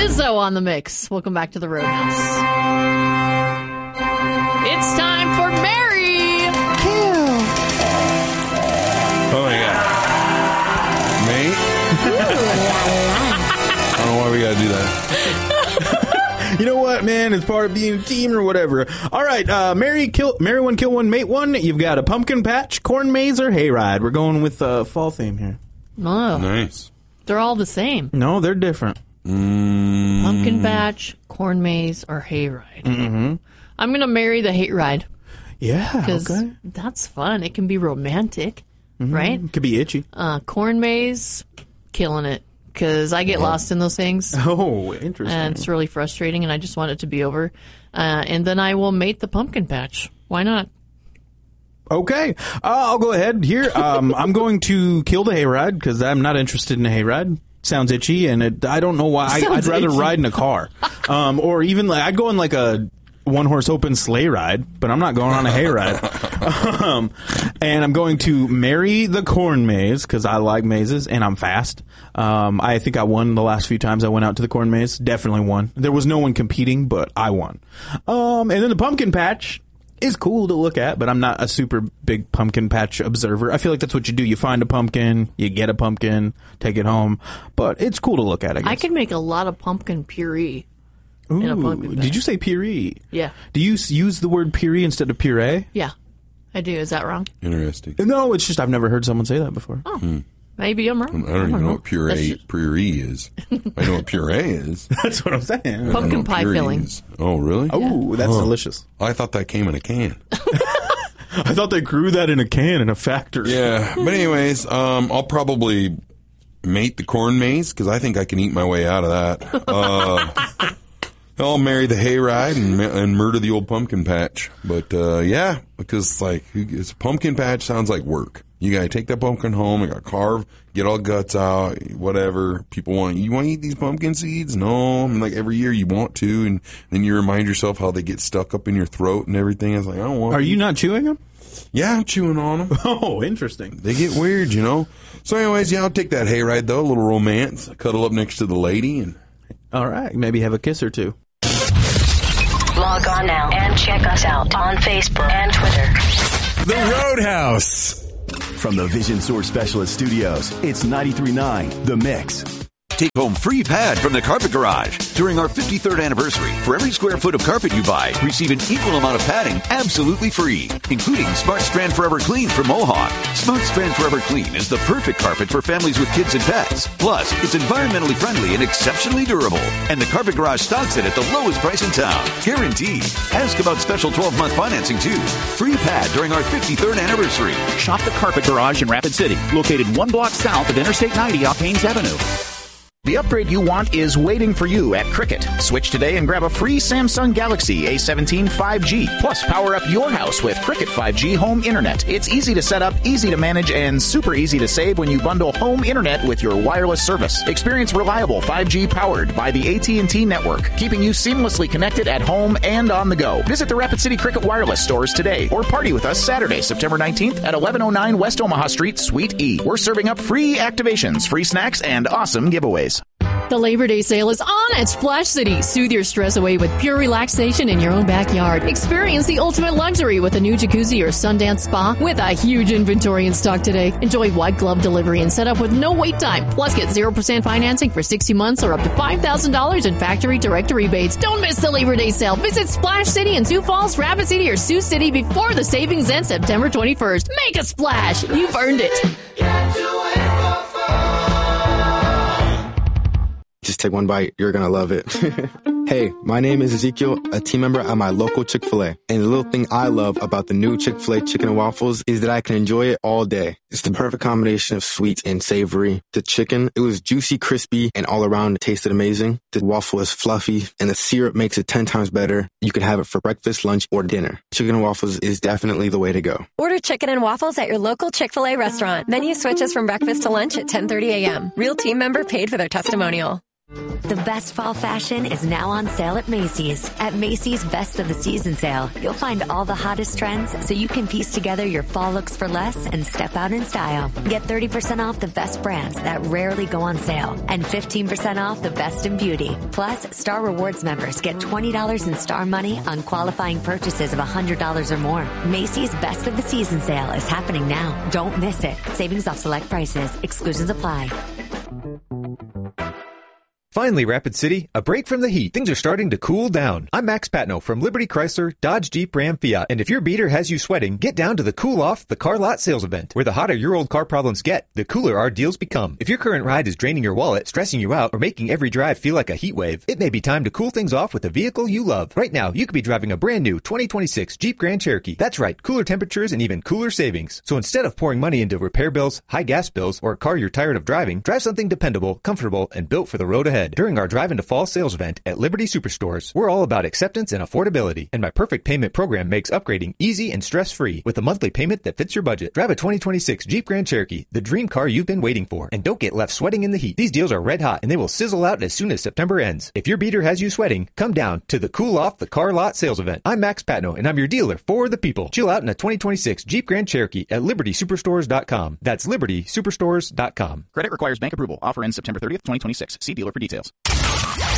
Lizzo on the mix. Welcome back to the Roadhouse. It's time for Mary Kill. Oh my God. Mate? I don't know why we gotta do that. You know what, man? It's part of being a team or whatever. All right, marry one, kill one, mate one. You've got a pumpkin patch, corn maze, or hayride. We're going with fall theme here. Oh, Nice. they're all the same. No, they're different. Pumpkin patch, corn maze, or hayride. Mm-hmm. I'm going to marry the hayride. Yeah, Because okay. that's fun. It can be romantic, right? Could be itchy. Corn maze, killing it. Because I get lost in those things. Oh, interesting. And it's really frustrating, and I just want it to be over. And then I will mate the pumpkin patch. Why not? Okay, I'll go ahead here. I'm going to kill the hayride because I'm not interested in a hayride. Sounds itchy, and I don't know why. I'd rather ride in a car, or even I'd go on like a one-horse open sleigh ride, but I'm not going on a hayride. And I'm going to marry the corn maze because I like mazes and I'm fast. I think I won the last few times I went out to the corn maze. Definitely won. There was no one competing, but I won. And then the pumpkin patch is cool to look at, but I'm not a super big pumpkin patch observer. I feel like that's what you do. You find a pumpkin, you get a pumpkin, take it home. But it's cool to look at, I guess. I could make a lot of pumpkin puree in a pumpkin patch. Did you say puree? Yeah. Do you use the word puree instead of puree? Yeah, I do. Is that wrong? Interesting. No, it's just I've never heard someone say that before. Oh, maybe I'm wrong. I don't even know what That's puree is. I know what puree is. That's what I'm saying. I don't know Pumpkin what pie puree filling. is. Oh, really? Oh, that's delicious. I thought that came in a can. I thought they grew that in a can in a factory. Yeah. But anyways, I'll probably mate the corn maze because I think I can eat my way out of that. I'll marry the hayride and murder the old pumpkin patch. But, yeah, because, it's pumpkin patch sounds like work. You got to take that pumpkin home, you got to carve, get all guts out, whatever. You want to eat these pumpkin seeds? No. I mean, every year you want to, and then you remind yourself how they get stuck up in your throat and everything. It's like, I don't want Are you not chewing them? Yeah, I'm chewing on them. Oh, interesting. They get weird, So anyways, yeah, I'll take that hayride, though. A little romance. Cuddle up next to the lady. And All right, maybe have a kiss or two. Log on now and check us out on Facebook and Twitter. The Roadhouse. From the Vision Source Specialist Studios, it's 93.9 The Mix. Take home free pad from the Carpet Garage. During our 53rd anniversary, for every square foot of carpet you buy, receive an equal amount of padding absolutely free, including Smart Strand Forever Clean from Mohawk. Smart Strand Forever Clean is the perfect carpet for families with kids and pets. Plus, it's environmentally friendly and exceptionally durable. And the Carpet Garage stocks it at the lowest price in town. Guaranteed. Ask about special 12-month financing, too. Free pad during our 53rd anniversary. Shop the Carpet Garage in Rapid City, located 1 block south of Interstate 90 off Haynes Avenue. The upgrade you want is waiting for you at Cricket. Switch today and grab a free Samsung Galaxy A17 5G. Plus, power up your house with Cricket 5G Home Internet. It's easy to set up, easy to manage, and super easy to save when you bundle home internet with your wireless service. Experience reliable 5G powered by the AT&T network, keeping you seamlessly connected at home and on the go. Visit the Rapid City Cricket Wireless stores today or party with us Saturday, September 19th at 1109 West Omaha Street, Suite E. We're serving up free activations, free snacks, and awesome giveaways. The Labor Day sale is on at Splash City. Soothe your stress away with pure relaxation in your own backyard. Experience the ultimate luxury with a new jacuzzi or Sundance spa with a huge inventory in stock today. Enjoy white glove delivery and set up with no wait time. Plus, get 0% financing for 60 months or up to $5,000 in factory direct rebates. Don't miss the Labor Day sale. Visit Splash City in Sioux Falls, Rapid City, or Sioux City before the savings end September 21st. Make a splash. You've earned it. Just take one bite. You're going to love it. Hey, my name is Ezekiel, a team member at my local Chick-fil-A. And the little thing I love about the new Chick-fil-A chicken and waffles is that I can enjoy it all day. It's the perfect combination of sweet and savory. The chicken, it was juicy, crispy, and all around it tasted amazing. The waffle is fluffy, and the syrup makes it 10 times better. You can have it for breakfast, lunch, or dinner. Chicken and waffles is definitely the way to go. Order chicken and waffles at your local Chick-fil-A restaurant. Menu switches from breakfast to lunch at 10:30 a.m. Real team member paid for their testimonial. The best fall fashion is now on sale at Macy's. At Macy's Best of the Season sale, you'll find all the hottest trends so you can piece together your fall looks for less and step out in style. Get 30% off the best brands that rarely go on sale and 15% off the best in beauty. Plus, Star Rewards members get $20 in Star money on qualifying purchases of $100 or more. Macy's Best of the Season sale is happening now. Don't miss it. Savings off select prices. Exclusions apply. Finally, Rapid City, a break from the heat. Things are starting to cool down. I'm Max Patno from Liberty Chrysler, Dodge, Jeep, Ram, Fiat. And if your beater has you sweating, get down to the Cool Off the Car Lot sales event. Where the hotter your old car problems get, the cooler our deals become. If your current ride is draining your wallet, stressing you out, or making every drive feel like a heat wave, it may be time to cool things off with a vehicle you love. Right now, you could be driving a brand new 2026 Jeep Grand Cherokee. That's right, cooler temperatures and even cooler savings. So instead of pouring money into repair bills, high gas bills, or a car you're tired of driving, drive something dependable, comfortable, and built for the road ahead. During our drive into fall sales event at Liberty Superstores, we're all about acceptance and affordability, and my perfect payment program makes upgrading easy and stress-free with a monthly payment that fits your budget. Drive a 2026 Jeep Grand Cherokee, the dream car you've been waiting for, and don't get left sweating in the heat. These deals are red hot, and they will sizzle out as soon as September ends. If your beater has you sweating, come down to the Cool Off the Car Lot sales event. I'm Max Patno, and I'm your dealer for the people. Chill out in a 2026 Jeep Grand Cherokee at LibertySuperstores.com. That's LibertySuperstores.com. Credit requires bank approval. Offer ends September 30th, 2026. See dealer for details.